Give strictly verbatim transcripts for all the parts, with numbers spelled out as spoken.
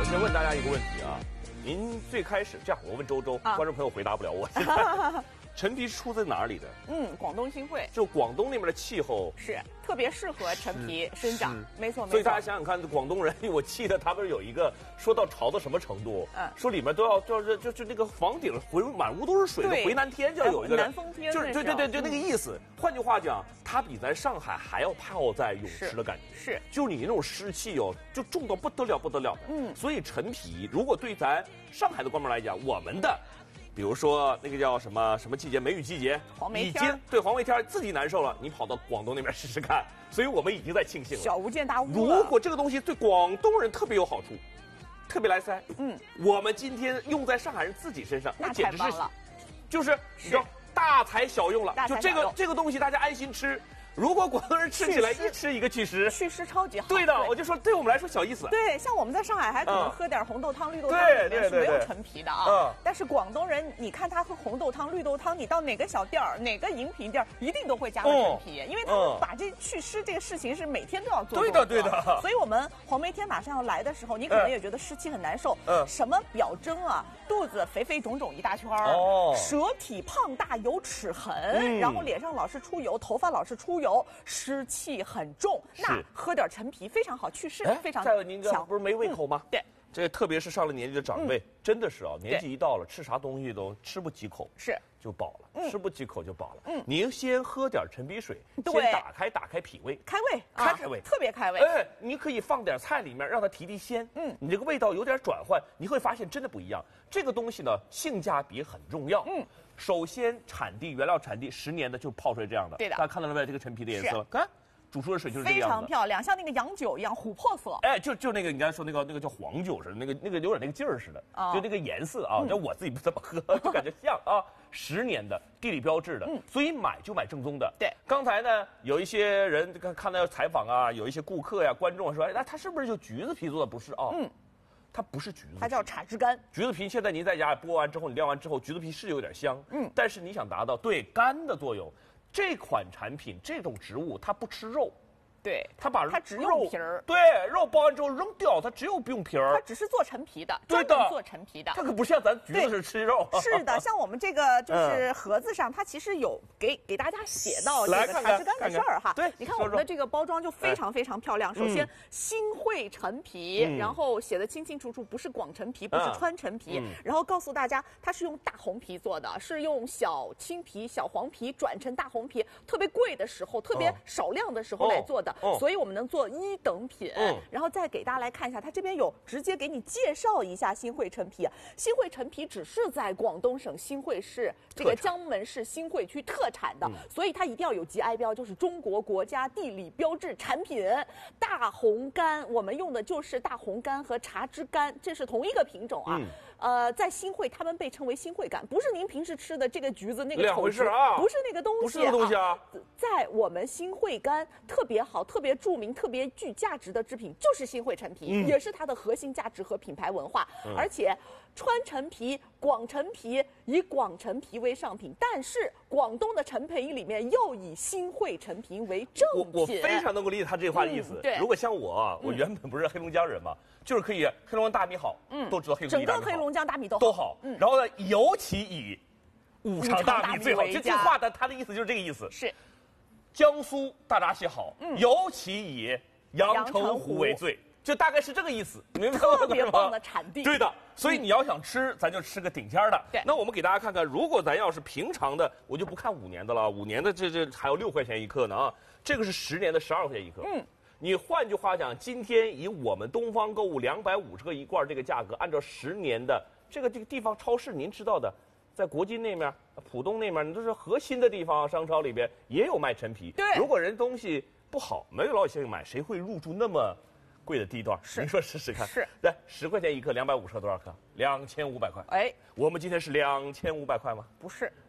先问大家一个问题啊，您最开始这样，我问周周，啊、观众朋友回答不了我。陈皮是出自哪里的？ 嗯，广东新会。 就广东那边的气候是特别适合陈皮生长，没错没错。 所以大家想想看，广东人，我记得他们有一个说到潮到什么程度，嗯，说里面都要就就就那个房顶回满屋都是水，回南天就要有一个南风天， 就是对对对，就那个意思。换句话讲，它比咱上海还要泡在泳池的感觉， 是， 就你那种湿气哦，就重到不得了不得了的。嗯，所以陈皮如果对咱上海的观众来讲，我们的。比如说那个叫什么什么季节，梅雨季节， 黄梅天， 已经对黄梅天自己难受了，你跑到广东那边试试看。所以我们已经在庆幸了， 小巫见大巫。 如果这个东西对广东人特别有好处，特别来塞，嗯，我们今天用在上海人自己身上， 那简直是，就是是你知道大材小用了。 就这个这个东西大家安心吃。如果广东人吃起来一吃一个祛湿， 祛湿超级好。 对的，我就说对我们来说小意思。 对，像我们在上海还可能喝点红豆汤、绿豆汤，里面是没有陈皮的啊。但是广东人，你看他喝红豆汤、绿豆汤，你到哪个小店儿、哪个饮品店儿，一定都会加个陈皮，因为他们把这祛湿这个事情是每天都要做。 对的，对的。 所以我们黄梅天马上要来的时候，你可能也觉得湿气很难受。嗯。什么表征啊？肚子肥肥肿肿一大圈儿，哦，舌体胖大有齿痕，然后脸上老是出油，头发老是出油，湿气很重，那喝点陈皮非常好祛湿，非常强。 再有您这不是没胃口吗？ 对， 这特别是上了年纪的长辈，真的是啊，年纪一到了，吃啥东西都吃不几口， 是就饱了，吃不几口就饱了。嗯，您先喝点陈皮水，先打开打开脾胃， 开胃， 开开胃， 特别开胃。 哎，你可以放点菜里面，让它提提鲜。嗯，你这个味道有点转换，你会发现真的不一样。这个东西呢，性价比很重要。嗯。首先，产地原料产地十年的就泡出来这样的， 对的。 大家看到了没有？这个陈皮的颜色，看煮出的水就是这个样子， 非常漂亮，像那个洋酒一样琥珀色。 哎，就就那个你刚才说那个那个叫黄酒似的，那个那个有点那个劲儿似的，哦、就那个颜色啊，这、嗯、我自己不怎么喝，就感觉像啊，十年的地理标志的，嗯、所以买就买正宗的。 对， 刚才呢有一些人看看到采访啊，有一些顾客呀、观众说，哎，那他是不是就橘子皮做的？不是啊，嗯。它不是橘子皮， 它叫茶枝干。 橘子皮现在您在家剥完之后，你晾完之后，橘子皮是有点香，嗯，但是你想达到对肝的作用，这款产品这种植物它不吃肉。 对， 它把它只用皮儿， 对，肉剥完之后扔掉，它只有不用皮儿， 它只是做陈皮的， 对的， 做陈皮的， 它可不像咱橘子是吃肉。 是的，像我们这个就是盒子上，它其实有给给大家写到这个茶枝干的事儿哈。 对， 你看我们的这个包装就非常非常漂亮。首先，新会陈皮，然后写的清清楚楚，不是广陈皮，不是川陈皮，然后告诉大家它是用大红皮做的，是用小青皮、小黄皮转成大红皮，特别贵的时候，特别少量的时候来做的。所以我们能做一等品，嗯，然后再给大家来看一下，它这边有直接给你介绍一下新会陈皮。新会陈皮只是在广东省新会市这个江门市新会区特产的，所以它一定要有 G I 标，就是中国国家地理标志产品。大红柑，我们用的就是大红柑和茶枝柑，这是同一个品种啊。嗯、呃，在新会，他们被称为新会柑，不是您平时吃的这个橘子那个丑橘啊， 不是那个东西， 不是那个东西啊。啊在我们新会柑特别好、特别著名、特别具价值的制品就是新会陈皮，嗯、也是它的核心价值和品牌文化。嗯、而且川陈皮、广陈皮以广陈皮为上品，但是广东的陈皮里面又以新会陈皮为正品。 我我非常能够理解他这话的意思。嗯、对，如果像我，我原本不是黑龙江人嘛，嗯、就是可以黑龙江大米好，嗯，都知道黑龙江大米好， 整个黑龙江大米都好都好。嗯、然后呢，尤其以五常大米最好。这句话的他的意思就是这个意思。 是。 江苏大闸蟹好，嗯、尤其以阳澄湖为最，就大概是这个意思，明白吗？ 特别棒的产地， 对的。所以你要想吃，嗯、咱就吃个顶尖的。 对， 那我们给大家看看，如果咱要是平常的，我就不看五年的了，五年的这这还有六块钱一克呢啊，这个是十年的十二块钱一克。嗯，你换句话讲，今天以我们东方购物两百五十克一罐这个价格，按照十年的这个这个地方超市，您知道的。在国金那面、浦东那面，你都是核心的地方，商超里边也有卖陈皮。 对， 如果人东西不好，没有老百姓买，谁会入驻那么贵的地段？ 是， 您说试试看。 是， 来十块钱一克，两百五十克多少克？两千五百块。哎，我们今天是两千五百块吗？ 不是，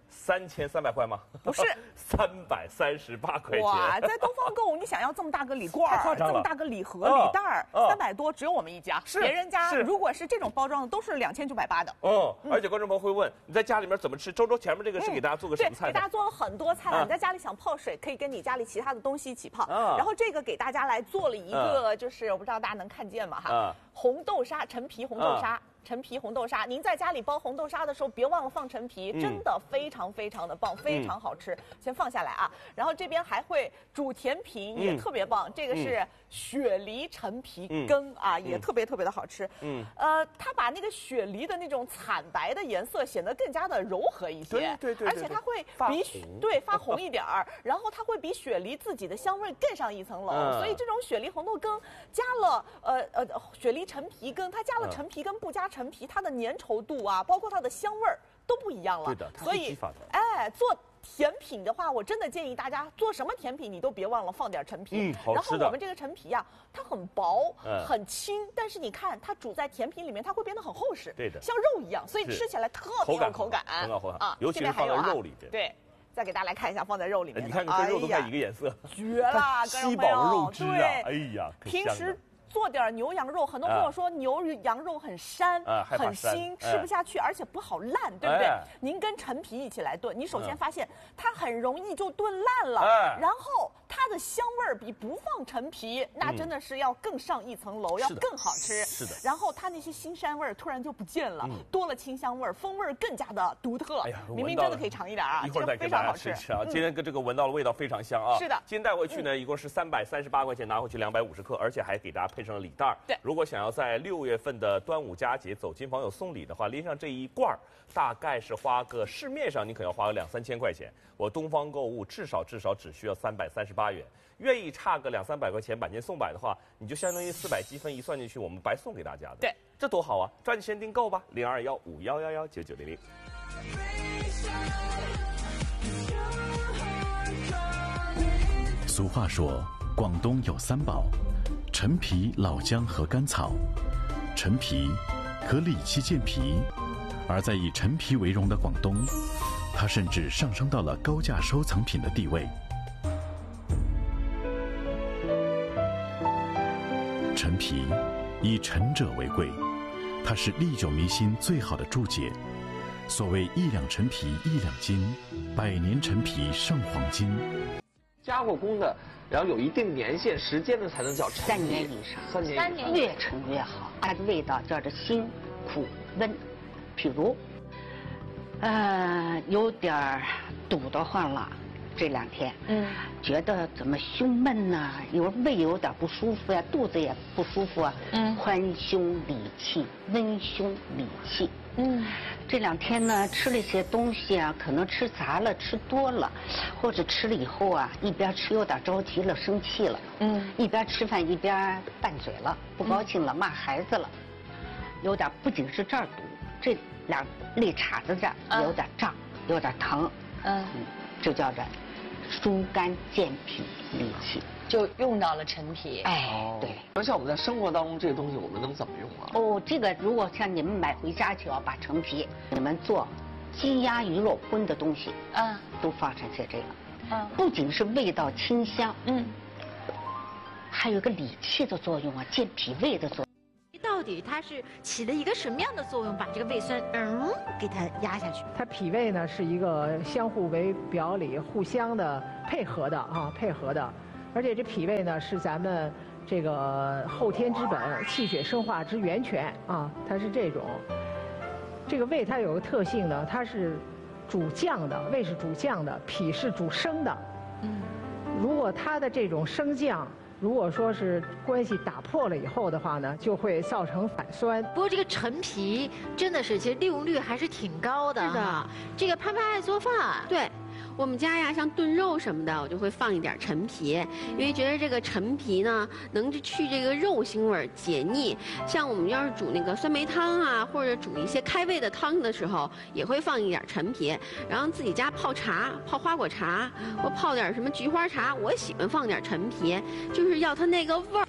三千三百块吗？ 不是， 三百三十八块钱。 哇，在东方购物，你想要这么大个礼罐儿，这么大个礼盒、 哦、 礼袋儿，三百多，只有我们一家。 是， 别人家如果是这种包装的，都是两千九百八的。 哦、嗯，而且观众朋友会问，你在家里面怎么吃？周周前面这个是给大家做个什么菜？ 对，给大家做了很多菜。 啊、 你在家里想泡水，可以跟你家里其他的东西一起泡。 啊、 然后这个给大家来做了一个，就是我不知道大家能看见吗？哈， 啊、 红豆沙，陈皮红豆沙。啊陈皮红豆沙，您在家里包红豆沙的时候，别忘了放陈皮，嗯、真的非常非常的棒，非常好吃。嗯、先放下来啊，然后这边还会煮甜品，也特别棒。嗯、这个是雪梨陈皮羹、嗯、啊，也特别特别的好吃。嗯，呃，它把那个雪梨的那种惨白的颜色显得更加的柔和一些， 对对 对, 对， 而且它会比对发红一点儿，然后它会比雪梨自己的香味更上一层楼。嗯、所以这种雪梨红豆羹加了呃呃雪梨陈皮羹，它加了陈皮羹不加陈皮，它的粘稠度啊，包括它的香味儿都不一样了。 对的， 所以哎，做甜品的话，我真的建议大家做什么甜品，你都别忘了放点陈皮。 嗯，好吃的。然后我们这个陈皮呀、啊，它很薄， 嗯、 很轻，但是你看它煮在甜品里面，它会变得很厚实， 对的， 像肉一样，所以吃起来特别有口感， 很好口感啊， 尤其是放在肉里边。 对。再给大家来看一下，放在肉里面， 你看跟肉都快一个颜色， 绝了！ 吸饱肉汁啊！哎呀， 平时做点牛羊肉，很多朋友说牛羊肉很膻、很腥，吃不下去，而且不好烂，对不对？您跟陈皮一起来炖，你首先发现它很容易就炖烂了，然后它的香味儿比不放陈皮那真的是要更上一层楼，要更好吃。 是的。 然后它那些腥膻味儿突然就不见了，多了清香味儿，风味儿更加的独特。哎呀，明明真的可以尝一点啊， 一会儿再给大家吃吃啊。今天跟这个闻到的味道非常香啊。 是的。 今天带回去呢，一共是三百三十八块钱，拿回去两百五十克，而且还给大家配上了礼袋。 对。 如果想要在六月份的端午佳节走亲访友送礼的话，拎上这一罐儿，大概是花个市面上你可能要花个两三千块钱。我东方购物至少至少只需要三百三十八元，愿意差个两三百块钱满减送百的话，你就相当于四百积分一算进去，我们白送给大家的。 对， 这多好啊！抓紧先订购吧，零二幺五幺幺幺九九零零。 俗话说，广东有三宝。陈皮、老姜和甘草，陈皮可理气健脾，而在以陈皮为荣的广东，它甚至上升到了高价收藏品的地位。陈皮以陈者为贵，它是历久弥新最好的注解。所谓一两陈皮一两斤，百年陈皮胜黄金。 加过工的，然后有一定年限时间的才能叫陈皮。 三年以上， 三年三年越陈越好，它的味道叫做辛、苦、温。譬如，呃，有点堵得慌了，这两天，嗯，觉得怎么胸闷呢？有胃有点不舒服呀，肚子也不舒服啊。嗯，宽胸理气，温胸理气。嗯，这两天呢，吃了一些东西啊，可能吃杂了，吃多了，或者吃了以后啊，一边吃有点着急了，生气了，嗯，一边吃饭一边拌嘴了，不高兴了，嗯、骂孩子了，有点不仅是这儿堵，这两肋叉子这儿有点胀，嗯、有点疼，嗯，嗯，就叫着疏肝健脾理气。 就用到了陈皮， 哎，对。 那像我们在生活当中这个东西，我们能怎么用啊？ 哦，这个如果像你们买回家就要把陈皮，你们做鸡鸭鱼肉荤的东西，嗯，都放上去这个，嗯，不仅是味道清香，嗯，还有个理气的作用啊，健脾胃的作用。 到底它是起了一个什么样的作用，把这个胃酸嗯给它压下去？ 它脾胃呢是一个相互为表里、互相的配合的啊，配合的。而且这脾胃呢是咱们这个后天之本，气血生化之源泉啊，它是这种。这个胃它有个特性呢，它是主降的，胃是主降的，脾是主升的。嗯，如果它的这种升降，如果说是关系打破了以后的话呢，就会造成反酸。 不过这个陈皮真的是，其实利用率还是挺高的。 是的， 这个潘潘爱做饭， 对。我们家呀，像炖肉什么的，我就会放一点陈皮，因为觉得这个陈皮呢，能去这个肉腥味儿，解腻。像我们要是煮那个酸梅汤啊，或者煮一些开胃的汤的时候，也会放一点陈皮。然后自己家泡茶，泡花果茶，或泡点什么菊花茶，我喜欢放点陈皮，就是要它那个味儿。